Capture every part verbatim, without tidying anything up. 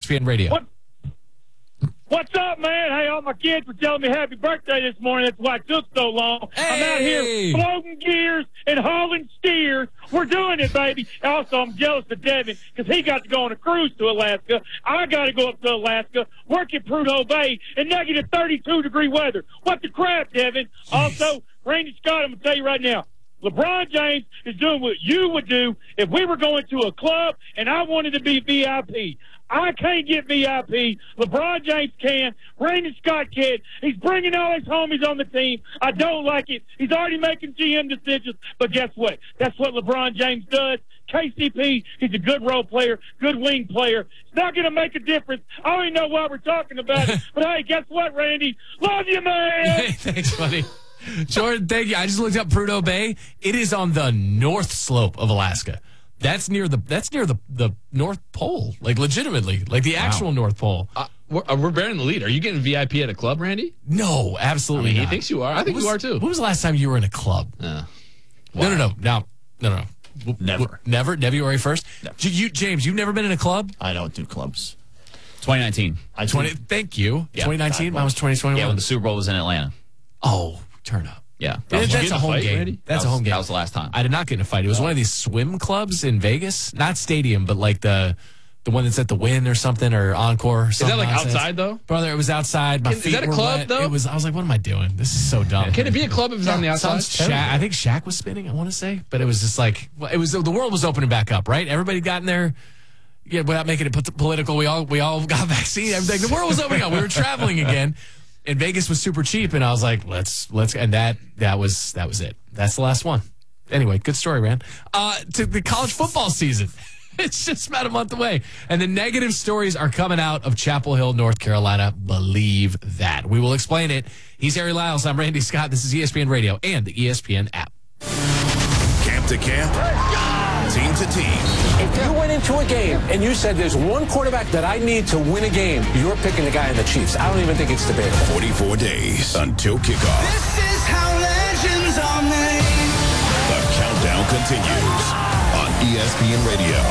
P N Radio. What? What's up, man? Hey, all my kids were telling me happy birthday this morning. That's why it took so long. Hey. I'm out here floating gears and hauling steers. We're doing it, baby. Also, I'm jealous of Devin because he got to go on a cruise to Alaska. I got to go up to Alaska, work at Prudhoe Bay in negative thirty-two degree weather. What the crap, Devin? Jeez. Also, Randy Scott, I'm going to tell you right now, LeBron James is doing what you would do if we were going to a club and I wanted to be V I P. I can't get V I P. LeBron James can. Randy Scott can. He's bringing all his homies on the team. I don't like it. He's already making G M decisions. But guess what? That's what LeBron James does. K C P, he's a good role player, good wing player. It's not going to make a difference. I don't even know why we're talking about it. But, hey, guess what, Randy? Love you, man. Hey, thanks, buddy. Jordan, thank you. I just looked up Prudhoe Bay. It is on the north slope of Alaska. That's near the that's near the, the North Pole, like legitimately, like the actual wow. North Pole. Uh, we're, uh, we're bearing the lead. Are you getting V I P at a club, Randy? No, absolutely I mean, not. He thinks you are. I think was, you are too. When was the last time you were in a club? Uh, no, no, no, no, no, no. Never, w- never. February first. Never. You, James, you've never been in a club? I don't do clubs. twenty nineteen. I twenty. Thank you. Yeah, twenty nineteen. Mine was twenty twenty-one. Yeah, when the Super Bowl was in Atlanta. Oh, turn up. Yeah, that Did that's a home fight, game. Randy? That's that a was, home game. That was the last time. I did not get in a fight. It was oh. one of these swim clubs in Vegas, not stadium, but like the the one that's at the Wynn or something or Encore. Or Is that like nonsense. outside though, brother? It was outside. My Can, feet is that a were club wet. though? It was. I was like, what am I doing? This is so dumb. Can it be a club if it's yeah, on the outside? Shaq, I think Shaq was spinning. I want to say, but it was just like well, it was. The world was opening back up, right? Everybody got in there. Yeah, without making it political, we all we all got vaccine. Everything. The world was opening up. We were traveling again. And Vegas was super cheap, and I was like, let's, let's, and that, that was, that was it. That's the last one. Anyway, good story, man. Uh, to the college football season. It's just about a month away. And the negative stories are coming out of Chapel Hill, North Carolina. Believe that. We will explain it. He's Harry Lyles. I'm Randy Scott. This is E S P N Radio and the E S P N app. Camp to camp, team to team. If you went into a game and you said there's one quarterback that I need to win a game, you're picking the guy in the Chiefs. I don't even think it's debatable. forty-four days until kickoff. This is how legends are made. The countdown continues on E S P N Radio.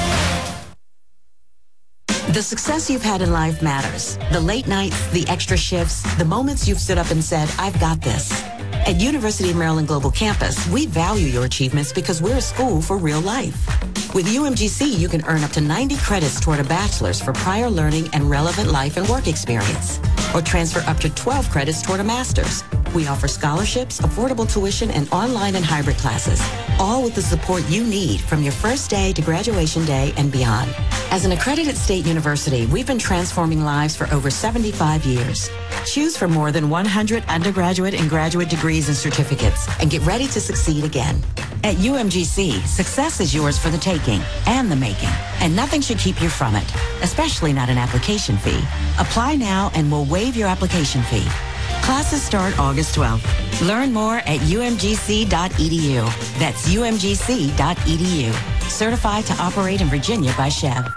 The success you've had in life matters. The late nights, the extra shifts, the moments you've stood up and said, I've got this. At University of Maryland Global Campus, we value your achievements because we're a school for real life. With U M G C, you can earn up to ninety credits toward a bachelor's for prior learning and relevant life and work experience, or transfer up to twelve credits toward a master's. We offer scholarships, affordable tuition, and online and hybrid classes, all with the support you need from your first day to graduation day and beyond. As an accredited state university, we've been transforming lives for over seventy-five years. Choose from more than one hundred undergraduate and graduate degrees and certificates, and get ready to succeed again. At U M G C, success is yours for the taking and the making, and nothing should keep you from it, especially not an application fee. Apply now and we'll waive your application fee. Classes start August twelfth. Learn more at U M G C dot E D U. That's U M G C dot E D U. Certified to operate in Virginia by Chev.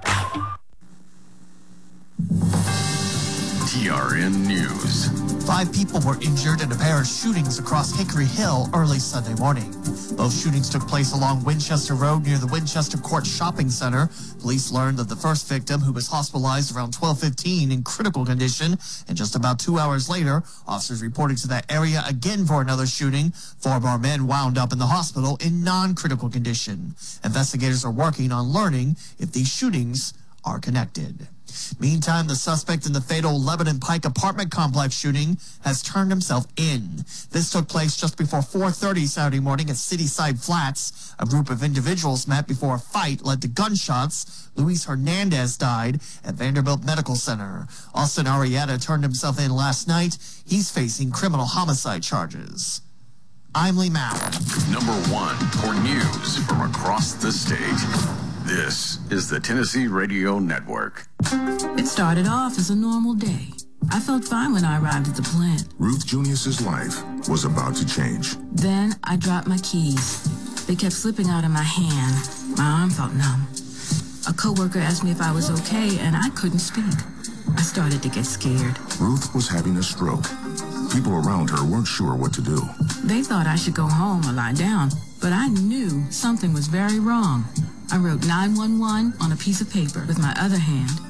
T R N News. Five people were injured in a pair of shootings across Hickory Hill early Sunday morning. Both shootings took place along Winchester Road near the Winchester Court Shopping Center. Police learned that the first victim, who was hospitalized around twelve fifteen in critical condition, and just about two hours later, officers reported to that area again for another shooting. Four more men wound up in the hospital in non-critical condition. Investigators are working on learning if these shootings are connected. Meantime, the suspect in the fatal Lebanon Pike apartment complex shooting has turned himself in. This took place just before four thirty Saturday morning at Cityside Flats. A group of individuals met before a fight led to gunshots. Luis Hernandez died at Vanderbilt Medical Center. Austin Arrieta turned himself in last night. He's facing criminal homicide charges. I'm Lee Mao. Number one for news from across the state. This is the Tennessee Radio Network. It started off as a normal day. I felt fine when I arrived at the plant. Ruth Junius's life was about to change. Then I dropped my keys. They kept slipping out of my hand. My arm felt numb. A coworker asked me if I was okay, and I couldn't speak. I started to get scared. Ruth was having a stroke. People around her weren't sure what to do. They thought I should go home or lie down, but I knew something was very wrong. I wrote nine one one on a piece of paper with my other hand